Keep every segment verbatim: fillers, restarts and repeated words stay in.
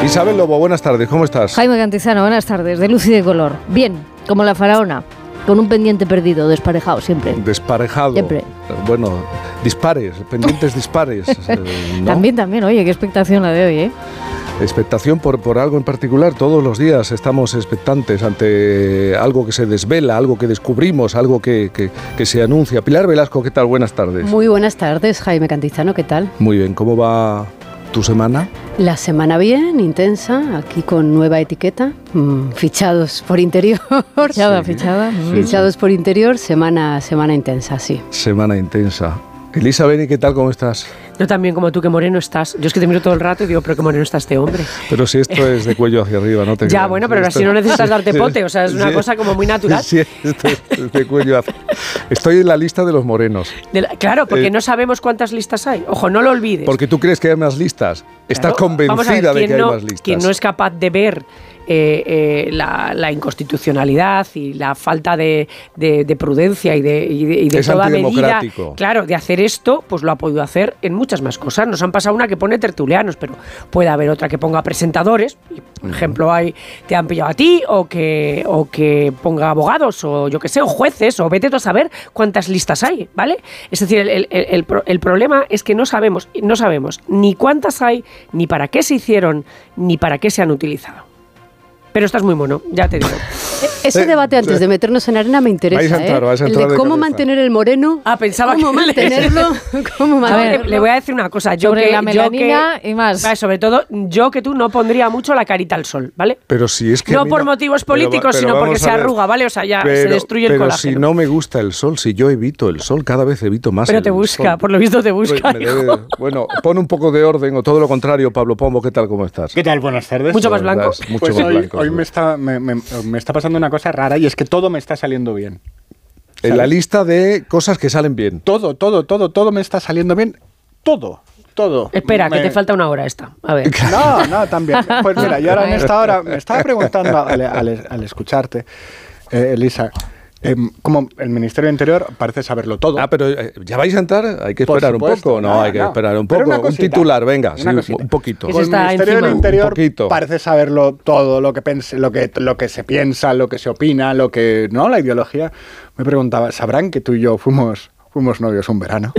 Isabel Lobo, buenas tardes, ¿cómo estás? Jaime Cantizano, buenas tardes, de luz y de color. Bien, como la faraona, con un pendiente perdido, desparejado siempre. Desparejado. Siempre. Bueno, dispares, pendientes dispares. eh, ¿no? También, también, oye, qué expectación la de hoy, ¿eh? Expectación por, por algo en particular. Todos los días estamos expectantes ante algo que se desvela, algo que descubrimos, algo que, que, que se anuncia. Pilar Velasco, ¿qué tal? Buenas tardes. Muy buenas tardes, Jaime Cantizano, ¿qué tal? Muy bien, ¿cómo va tu semana? La semana bien, intensa, aquí con nueva etiqueta, mmm, fichados por interior. Fichada, Sí. fichada. Sí. Fichados por interior, semana, semana intensa, sí. Semana intensa. Elisa Beni, ¿qué tal? ¿Cómo estás? Yo también, como tú, que moreno estás. Yo es que te miro todo el rato y digo, pero qué moreno está este hombre. Pero si esto es de cuello hacia arriba, no te Ya, creas. bueno, pero Esto- así no necesitas darte pote, o sea, es una Sí. cosa como muy natural. Sí, esto es de cuello hacia... Estoy en la lista de los morenos. De la- claro, porque Eh, no sabemos cuántas listas hay. Ojo, no lo olvides. Porque tú crees que hay más listas. Estás Claro, vamos a ver, convencida de ¿quién que hay no- más listas. Quien no es capaz de ver eh, eh, la, la inconstitucionalidad y la falta de, de- de prudencia y de, y de, y de Es toda medida, antidemocrático. claro, de hacer esto, pues lo ha podido hacer en muchas más cosas. Nos han pasado una que pone tertulianos, pero puede haber otra que ponga presentadores. Y, por ejemplo, hay te han pillado a ti, o que o que ponga abogados, o yo qué sé, o jueces, o vete tú a saber cuántas listas hay, ¿vale? Es decir, el, el- el- el pro- el problema es que no sabemos, no sabemos ni cuántas hay, ni para qué se hicieron, ni para qué se han utilizado. Pero estás muy mono, ya te digo. Ese Eh, debate antes sí. de meternos en arena me interesa, Vais a entrar, ¿eh? vais a El entrar de de cómo cabeza. mantener el moreno, Ah, pensaba cómo que- mantenerlo, cómo A ver, mantenerlo. le voy a decir una cosa. Yo Sobre que, la yo melanina que- y más. Vale, sobre todo, yo que tú no pondría mucho la carita al sol, ¿vale? Pero si es que a No mí por motivos pero va- políticos, pero sino porque vamos se a ver. arruga, ¿vale? O sea, ya se Pero- destruye el pero colágeno. si no me gusta el sol, si yo evito el sol, cada vez evito más Pero el te busca, sol. por lo visto te busca, Me hijo. debe- bueno, pon un poco de orden o todo lo contrario, Pablo Pombo, ¿qué tal? ¿Cómo estás? ¿Qué tal? Buenas tardes. Mucho más blanco. Estás Mucho Pues más hoy, blanco. hoy me, está, me, me- me está pasando una cosa rara y es que todo me está saliendo bien. En la ¿sabes? lista de cosas que salen bien. Todo, todo, todo, todo me está saliendo bien. Todo, todo. Espera, Me- que te falta una hora esta. A ver. No, no, también. Pues mira, yo ahora en esta hora me estaba preguntando al, al- al escucharte, eh, Elisa, em, como el Ministerio del Interior parece saberlo todo. Ah, pero eh, ¿ya vais a entrar? Hay que Por esperar un supuesto, poco. No, no, hay que no. esperar un Pero poco. una Un cosita, titular, venga, una sí, cosita. un poquito. Ese Pues el está Ministerio del encima. Interior Un poquito. parece saberlo todo, lo que, pense, lo, que, lo que se piensa, lo que se opina, lo que... ¿No? La ideología. Me preguntaba, ¿sabrán que tú y yo fuimos, fuimos novios un verano?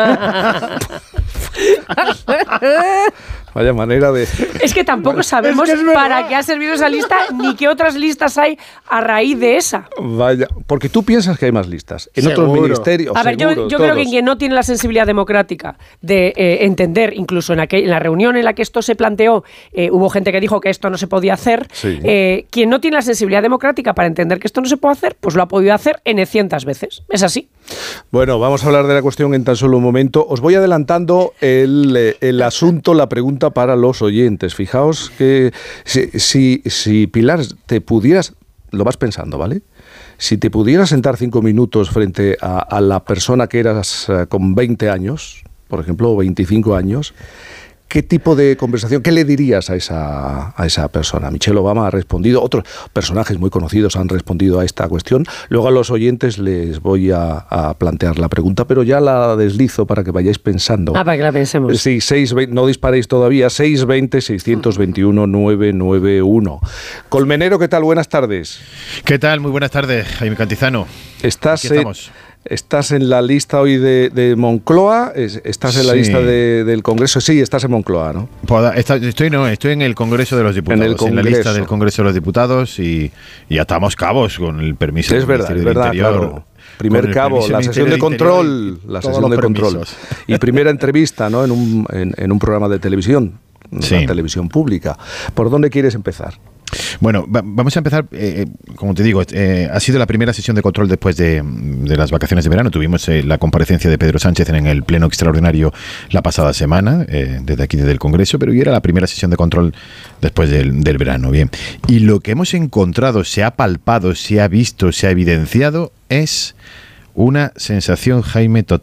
Vaya manera de... Es que tampoco sabemos Es que es verdad. para qué ha servido esa lista ni qué otras listas hay a raíz de esa. Vaya, porque tú piensas que hay más listas. En otros Seguro. ministerios. A ver, yo, seguro, yo creo que todos. quien no tiene la sensibilidad democrática de eh, entender, incluso en, aquel- en la reunión en la que esto se planteó, eh, hubo gente que dijo que esto no se podía hacer. Sí. Eh, quien no tiene la sensibilidad democrática para entender que esto no se puede hacer, pues lo ha podido hacer N cientas veces. Es así. Bueno, vamos a hablar de la cuestión en tan solo un momento. Os voy adelantando el, eh, el asunto, la pregunta para los oyentes. Fijaos que si, si, si Pilar, te pudieras, lo vas pensando, ¿vale? Si te pudieras sentar cinco minutos frente a, a la persona que eras eh, con veinte años, por ejemplo, o veinticinco años, ¿qué tipo de conversación, qué le dirías a esa, a esa persona? Michelle Obama ha respondido, otros personajes muy conocidos han respondido a esta cuestión. Luego a los oyentes les voy a, a plantear la pregunta, pero ya la deslizo para que vayáis pensando. Ah, para que la pensemos. Sí, seis veinte, no disparéis todavía, seis veinte, seiscientos veintiuno, novecientos noventa y uno. Colmenero, ¿qué tal? Buenas tardes. ¿Qué tal? Muy buenas tardes, Jaime Cantizano. Estás, Aquí en, estamos. estás en la lista hoy de, de Moncloa, es- estás en la Sí. lista de- del Congreso, sí, estás en Moncloa, ¿no? Poda- está- Estoy, no, estoy en el Congreso de los Diputados, En el la Congreso. lista del Congreso de los Diputados y, y atamos cabos con el permiso Es del verdad, es Ministerio del verdad, Interior. claro. Primer con el cabo, permiso la del sesión de Ministerio del Interior control, y la todos sesión los de control. permisos. Y primera entrevista, ¿no? En un, en, en un programa de televisión, Sí. la televisión pública. ¿Por dónde quieres empezar? Bueno, va- vamos a empezar, eh, eh, como te digo, eh, ha sido la primera sesión de control después de, de las vacaciones de verano. Tuvimos eh, la comparecencia de Pedro Sánchez en el Pleno Extraordinario la pasada semana, eh, desde aquí, desde el Congreso, pero hoy era la primera sesión de control después del, del verano. Bien. Y lo que hemos encontrado, se ha palpado, se ha visto, se ha evidenciado, es una sensación, Jaime, total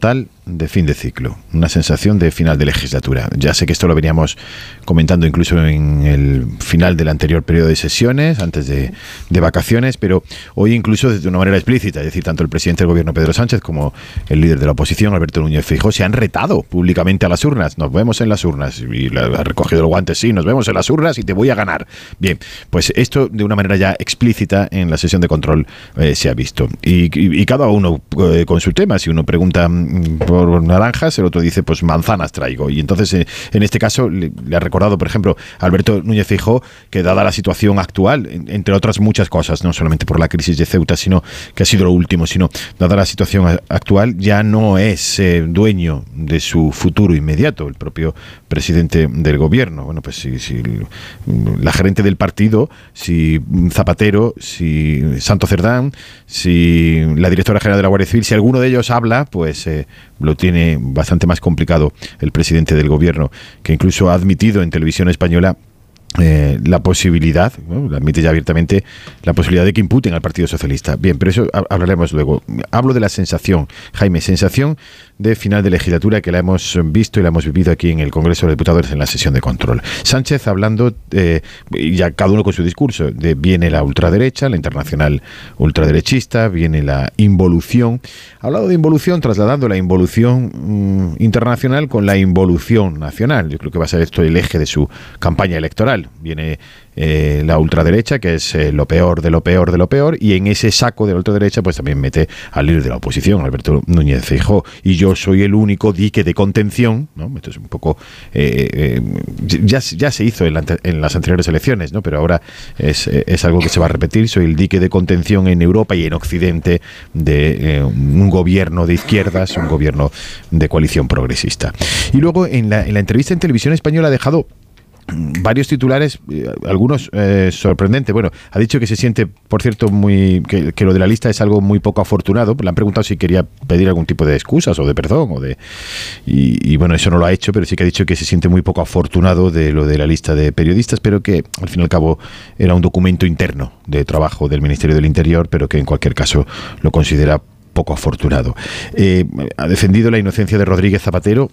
de fin de ciclo, una sensación de final de legislatura. Ya sé que esto lo veníamos comentando incluso en el final del anterior periodo de sesiones, antes de, de vacaciones, pero hoy incluso de una manera explícita, es decir, tanto el presidente del gobierno Pedro Sánchez como el líder de la oposición Alberto Núñez Feijóo se han retado públicamente a las urnas. Nos vemos en las urnas, y la, ha recogido el guante, sí, nos vemos en las urnas y te voy a ganar. Bien, pues esto de una manera ya explícita en la sesión de control eh, se ha visto. Y, y, y cada uno eh, con su tema. Si uno pregunta por naranjas, el otro dice, pues manzanas traigo. Y entonces, eh, en este caso, le, le ha recordado, por ejemplo, Alberto Núñez Feijóo, que dada la situación actual, en, entre otras muchas cosas, no solamente por la crisis de Ceuta, sino que ha sido lo último, sino dada la situación actual, ya no es eh, dueño de su futuro inmediato, el propio presidente del gobierno. Bueno, pues si, si la gerente del partido, si Zapatero, si Santo Cerdán, si la directora general de la Guardia Civil, si alguno de ellos habla, pues eh, lo tiene bastante más complicado el presidente del gobierno, que incluso ha admitido en televisión española Eh, la posibilidad, ¿no? Lo admite ya abiertamente, la posibilidad de que imputen al Partido Socialista. Bien, pero eso hablaremos luego. Hablo de la sensación, Jaime, sensación de final de legislatura que la hemos visto y la hemos vivido aquí en el Congreso de Diputados en la sesión de control. Sánchez hablando, eh, ya cada uno con su discurso, de viene la ultraderecha, la internacional ultraderechista, viene la involución. Ha hablado de involución, trasladando la involución mmm, internacional con la involución nacional. Yo creo que va a ser esto el eje de su campaña electoral. Viene eh, la ultraderecha, que es eh, lo peor de lo peor de lo peor, y en ese saco de la ultraderecha pues también mete al líder de la oposición, Alberto Núñez Feijóo, y yo soy el único dique de contención, ¿no? Esto es un poco eh, eh, ya, ya se hizo en, la, en las anteriores elecciones, ¿no? Pero ahora es, es algo que se va a repetir. Soy el dique de contención en Europa y en Occidente de eh, un gobierno de izquierdas, un gobierno de coalición progresista. Y luego en la, en la entrevista en Televisión Española ha dejado varios titulares, eh, algunos eh, sorprendentes. Bueno, ha dicho que se siente, por cierto, muy que, que lo de la lista es algo muy poco afortunado. Le han preguntado si quería pedir algún tipo de excusas o de perdón o de y, y bueno, eso no lo ha hecho, pero sí que ha dicho que se siente muy poco afortunado de lo de la lista de periodistas, pero que al fin y al cabo era un documento interno de trabajo del Ministerio del Interior, pero que en cualquier caso lo considera poco afortunado. Eh, ha defendido la inocencia de Rodríguez Zapatero.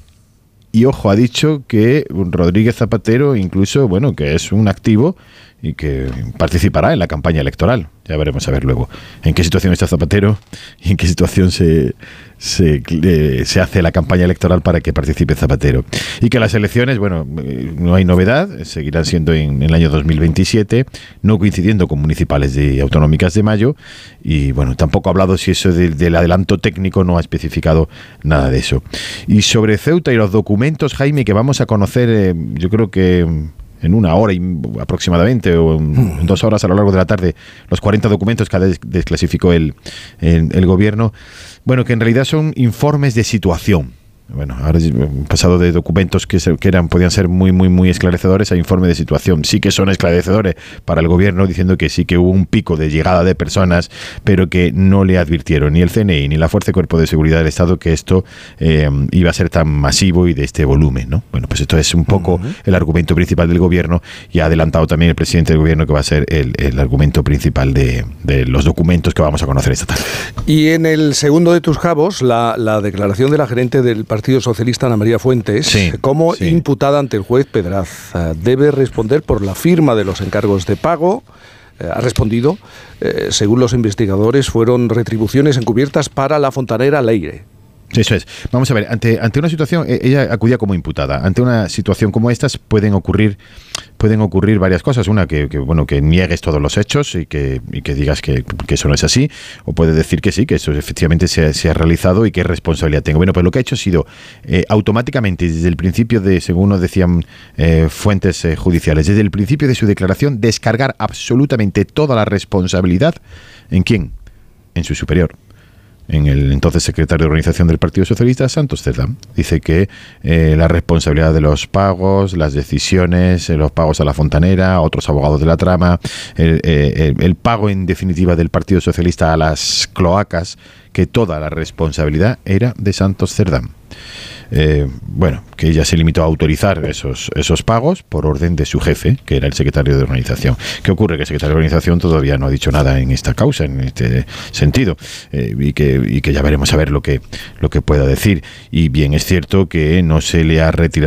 Y ojo, ha dicho que Rodríguez Zapatero incluso, bueno, que es un activo y que participará en la campaña electoral. Ya veremos a ver luego en qué situación está Zapatero y en qué situación se, se, eh, se hace la campaña electoral para que participe Zapatero. Y que las elecciones, bueno, eh, no hay novedad, seguirán siendo en, en el año dos mil veintisiete, no coincidiendo con municipales y autonómicas de mayo. Y bueno, tampoco ha hablado si eso de, del adelanto técnico, no ha especificado nada de eso. Y sobre Ceuta y los documentos, Jaime, que vamos a conocer, eh, yo creo que en una hora y aproximadamente, o en, en dos horas a lo largo de la tarde, los cuarenta documentos que des, desclasificó el, el, el gobierno, bueno, que en realidad son informes de situación. Bueno, ahora han pasado de documentos que, se, que eran podían ser muy, muy, muy esclarecedores a informe de situación. Sí que son esclarecedores para el gobierno, diciendo que sí que hubo un pico de llegada de personas, pero que no le advirtieron ni el C N I ni la Fuerza y Cuerpo de Seguridad del Estado que esto eh, iba a ser tan masivo y de este volumen, ¿no? Bueno, pues esto es un poco uh-huh. el argumento principal del gobierno, y ha adelantado también el presidente del gobierno que va a ser el, el argumento principal de, de los documentos que vamos a conocer esta tarde. Y en el segundo de tus cabos, la, la declaración de la gerente del Partido Socialista, Ana María Fuentes, sí, como sí. imputada ante el juez Pedraza, debe responder por la firma de los encargos de pago. Eh, ha respondido, eh, según los investigadores, fueron retribuciones encubiertas para la fontanera Leire. Eso es. Vamos a ver, ante, ante una situación, ella acudía como imputada. Ante una situación como estas pueden ocurrir pueden ocurrir varias cosas. Una, que, que bueno que niegues todos los hechos y que, y que digas que, que eso no es así, o puede decir que sí, que eso efectivamente se, se ha realizado y qué responsabilidad tengo. Bueno, pues lo que ha hecho ha sido eh, automáticamente, desde el principio de, según nos decían eh, fuentes eh, judiciales, desde el principio de su declaración, descargar absolutamente toda la responsabilidad. ¿En quién? En su superior. En el entonces secretario de Organización del Partido Socialista, Santos Cerdán. Dice que eh, la responsabilidad de los pagos, las decisiones, eh, los pagos a la fontanera, a otros abogados de la trama, el, eh, el, el pago en definitiva del Partido Socialista a las cloacas que toda la responsabilidad era de Santos Cerdán. Eh, bueno, que ella se limitó a autorizar esos, esos pagos por orden de su jefe, que era el secretario de organización. ¿Qué ocurre? Que el secretario de organización todavía no ha dicho nada en esta causa, en este sentido, eh, y, que, y que ya veremos a ver lo que, lo que pueda decir. Y bien, es cierto que no se le ha retirado